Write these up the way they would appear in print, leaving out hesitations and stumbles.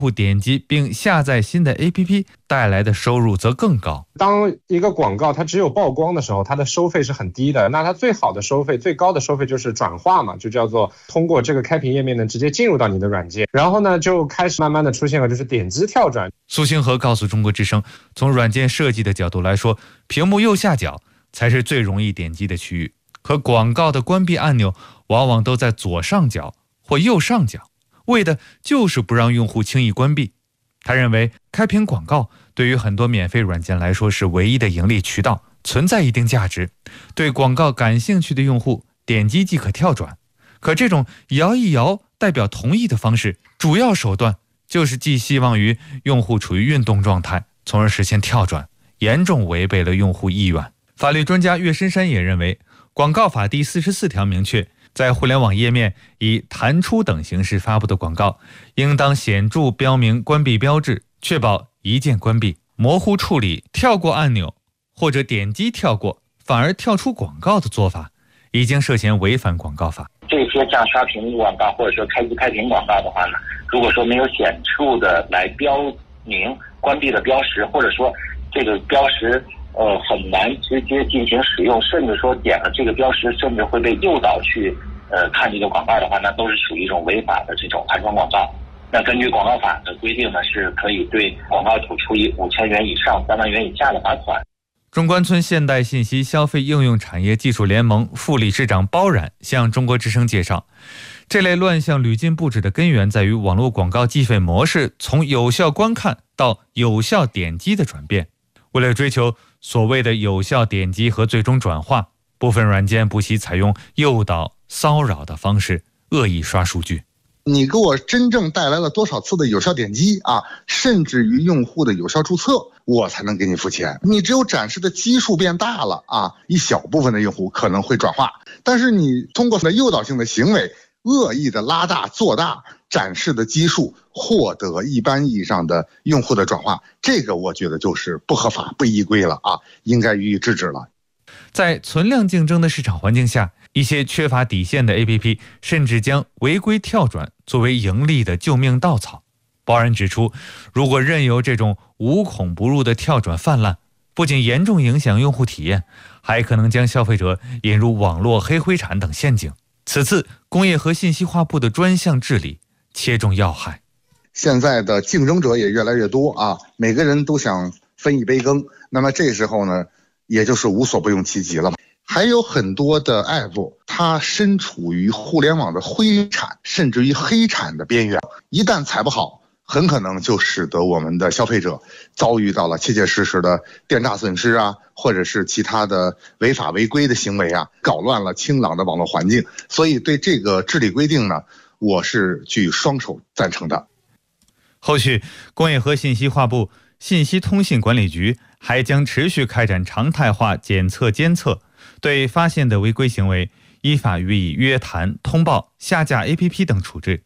点击并下载新的 APP 带来的收入则更高。 当一个广告它只有曝光的时候，它的收费是很低的，那它最好的收费、最高的收费就是转化嘛，就叫做通过这个开屏页面呢直接进入到你的软件，然后呢就开始慢慢的出现了就是点击跳转。 苏星河告诉中国之声，从软件设计的角度来说，屏幕右下角才是最容易点击的区域，可广告的关闭按钮往往都在左上角或右上角，为的就是不让用户轻易关闭。他认为开屏广告对于很多免费软件来说是唯一的盈利渠道，存在一定价值，对广告感兴趣的用户点击即可跳转。可这种摇一摇代表同意的方式，主要手段就是寄希望于用户处于运动状态，从而实现跳转，严重违背了用户意愿。法律专家岳深山也认为，广告法第44条明确，在互联网页面以弹出等形式发布的广告，应当显著标明关闭标志，确保一键关闭。模糊处理跳过按钮或者点击跳过反而跳出广告的做法，已经涉嫌违反广告法。 这些像刷屏广告或者说开屏广告的话呢，如果说没有显著的来标明关闭的标识，或者说这个标识很难直接进行使用，甚至说点了这个标识甚至会被诱导去看这个广告的话，那都是属于一种违法的这种弹窗广告。那根据广告法的规定呢，是可以对广告主处以5000元以上3万元以下的罚款。 中关村现代信息消费应用产业技术联盟副理事长包冉向中国之声介绍，这类乱象屡禁不止的根源在于网络广告计费模式从有效观看到有效点击的转变。为了追求所谓的有效点击和最终转化，部分软件不惜采用诱导、骚扰的方式恶意刷数据。 你给我真正带来了多少次的有效点击啊，甚至于用户的有效注册，我才能给你付钱。你只有展示的基数变大了啊，一小部分的用户可能会转化，但是你通过诱导性的行为，恶意的拉大做大展示的基数，获得一般意义上的用户的转化，这个我觉得就是不合法不依规了啊，应该予以制止了。 在存量竞争的市场环境下，一些缺乏底线的 APP 甚至将违规跳转作为盈利的救命稻草。包冉指出，如果任由这种无孔不入的跳转泛滥，不仅严重影响用户体验，还可能将消费者引入网络黑灰产等陷阱。此次工业和信息化部的专项治理切中要害。 现在的竞争者也越来越多啊，每个人都想分一杯羹，那么这时候呢，也就是无所不用其极了。还有很多的 app 它身处于互联网的灰产甚至于黑产的边缘，一旦踩不好，很可能就使得我们的消费者遭遇到了切切实实的电诈损失啊，或者是其他的违法违规的行为啊，搞乱了清朗的网络环境。所以对这个治理规定呢，我是举双手赞成的。 后续工业和信息化部信息通信管理局还将持续开展常态化检测监测，对发现的违规行为依法予以约谈、通报、下架 APP 等处置。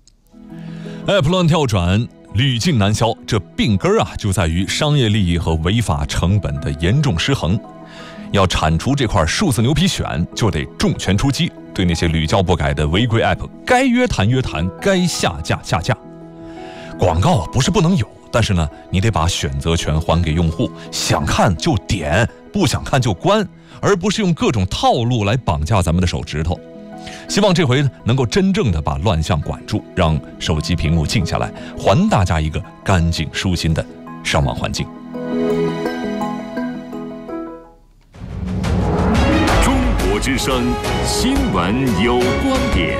App 乱跳转屡禁难消，这病根就在于商业利益和违法成本的严重失衡。要铲除这块数字牛皮癣，就得重拳出击，对那些屡教不改的违规 App 该约谈约谈，该下架下架。广告不是不能有，但是呢，你得把选择权还给用户，想看就点，不想看就关，而不是用各种套路来绑架咱们的手指头。希望这回能够真正的把乱象管住，让手机屏幕静下来，还大家一个干净舒心的上网环境。 中国之声新闻有观点。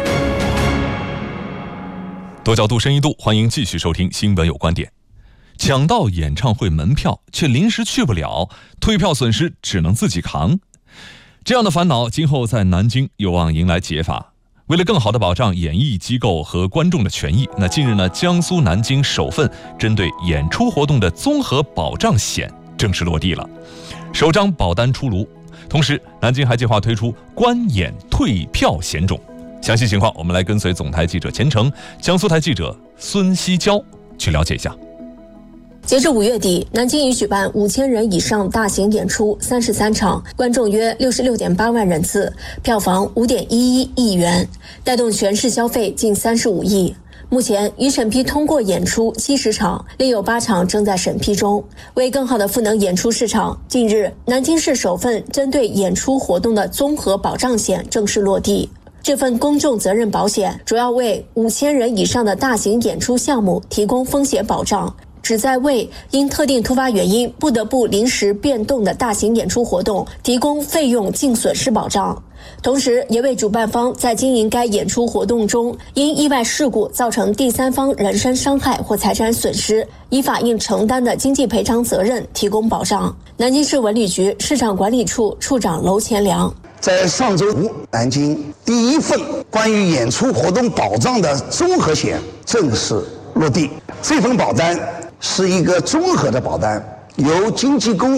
多角度深一度，欢迎继续收听新闻有观点。抢到演唱会门票却临时去不了，退票损失只能自己扛，这样的烦恼今后在南京有望迎来解法。为了更好地保障演艺机构和观众的权益，那近日呢，江苏南京首份针对演出活动的综合保障险正式落地了，首张保单出炉。同时，南京还计划推出观演退票险种。详细情况，我们来跟随总台记者钱程、江苏台记者孙希娇去了解一下。 截至5月底，南京已举办5000人以上大型演出33场，观众约66.8万人次，票房5.11亿元，带动全市消费近35亿。 目前已审批通过演出70场，另有8场正在审批中。为更好地赋能演出市场，近日南京市首份针对演出活动的综合保障险正式落地。这份公众责任保险主要为5000人以上的大型演出项目提供风险保障，旨在为因特定突发原因不得不临时变动的大型演出活动提供费用净损失保障，同时也为主办方在经营该演出活动中因意外事故造成第三方人身伤害或财产损失，依法应承担的经济赔偿责任提供保障。南京市文旅局市场管理处处长娄前良， 在上周五，南京第一份关于演出活动保障的综合险正式落地。这份保单是一个综合的保单，由经纪公